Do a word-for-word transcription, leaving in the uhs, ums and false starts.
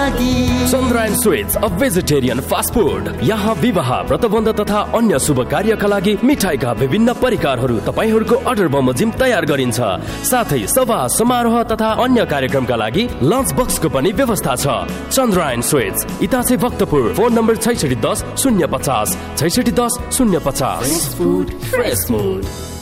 लागि Chandrayaan sweets a vegetarian fast food. यहाँ विवाह, व्रतबन्ध तथा अन्य शुभ कार्यका लागि मिठाईका विभिन्न परिकारहरू तपाईहरूको अर्डर बमोजिम तयार गरिन्छ। साथै सभा, समारोह तथा अन्य कार्यक्रमका लागि लन्च बक्सको पनि व्यवस्था छ। Chandrayaan sweets, इटासे Bhaktapur. Phone number छैसठी दस शून्य पचास छैसठी दस शून्य पचास। Fresh food, fresh mood.